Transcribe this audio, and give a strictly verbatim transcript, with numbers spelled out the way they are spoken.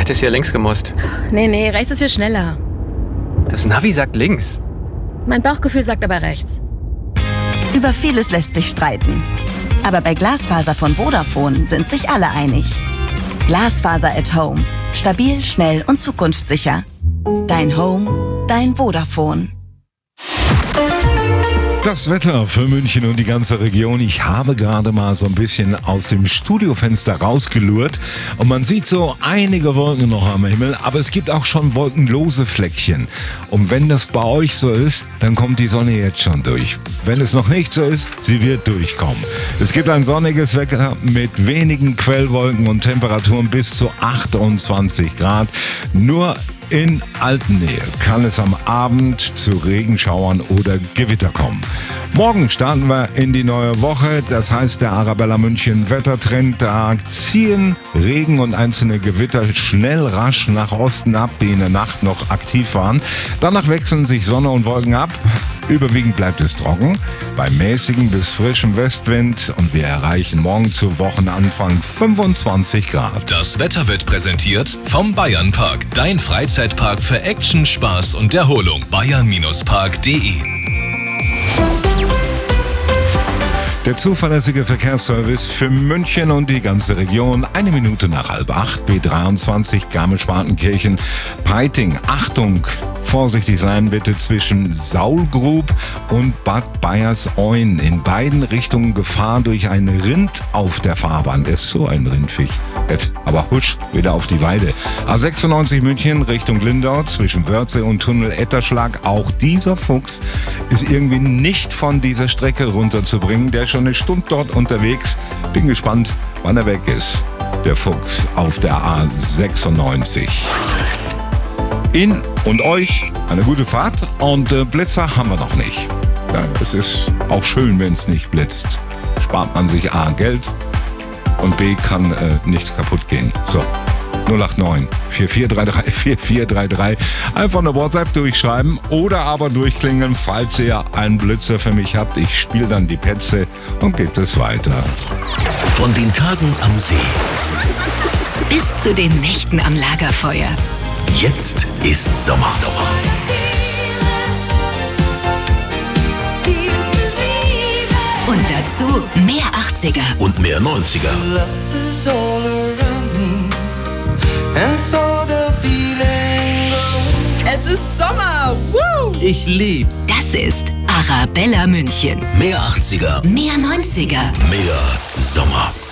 hättest hier links gemusst. Nee, nee, rechts ist viel schneller. Das Navi sagt links. Mein Bauchgefühl sagt aber rechts. Über vieles lässt sich streiten. Aber bei Glasfaser von Vodafone sind sich alle einig. Glasfaser at Home. Stabil, schnell und zukunftssicher. Dein Home, dein Vodafone. Das Wetter für München und die ganze Region. Ich habe gerade mal so ein bisschen aus dem Studiofenster rausgelurrt und man sieht so einige Wolken noch am Himmel, aber es gibt auch schon wolkenlose Fleckchen. Und wenn das bei euch so ist, dann kommt die Sonne jetzt schon durch. Wenn es noch nicht so ist, sie wird durchkommen. Es gibt ein sonniges Wetter mit wenigen Quellwolken und Temperaturen bis zu achtundzwanzig Grad. Nur in Altennähe kann es am Abend zu Regenschauern oder Gewitter kommen. Morgen starten wir in die neue Woche. Das heißt, der Arabella München Wettertrend, da ziehen Regen und einzelne Gewitter schnell rasch nach Osten ab, die in der Nacht noch aktiv waren. Danach wechseln sich Sonne und Wolken ab. Überwiegend bleibt es trocken, bei mäßigem bis frischem Westwind und wir erreichen morgen zu Wochenanfang fünfundzwanzig Grad. Das Wetter wird präsentiert vom Bayernpark, dein Freizeitpark für Action, Spaß und Erholung. bayern Park punkt de. Der zuverlässige Verkehrsservice für München und die ganze Region. Eine Minute nach halb acht, B dreiundzwanzig, Garmisch-Partenkirchen, Peiting. Achtung, vorsichtig sein bitte zwischen Saulgrub und Bad Bayersoien. In beiden Richtungen Gefahr durch ein Rind auf der Fahrbahn. Das ist so ein Rindviech. Jetzt aber husch, wieder auf die Weide. A sechsundneunzig München Richtung Lindau zwischen Wörze und Tunnel Etterschlag. Auch dieser Fuchs ist irgendwie nicht von dieser Strecke runterzubringen. Der ist schon eine Stunde dort unterwegs. Bin gespannt, wann er weg ist. Der Fuchs auf der A sechsundneunzig. Ihnen und euch eine gute Fahrt und äh, Blitzer haben wir noch nicht. Ja, es ist auch schön, wenn es nicht blitzt. Spart man sich A Geld und B kann äh, nichts kaputt gehen. So, null acht neun vier vier drei drei vier vier drei drei. Einfach eine WhatsApp durchschreiben oder aber durchklingeln, falls ihr einen Blitzer für mich habt. Ich spiele dann die Petze und gebe es weiter. Von den Tagen am See bis zu den Nächten am Lagerfeuer. Jetzt ist Sommer. Sommer. Und dazu mehr achtziger Und mehr neunziger. Es ist Sommer! Woo! Ich lieb's. Das ist Arabella München. Mehr achtziger. Mehr neunziger. Mehr Sommer.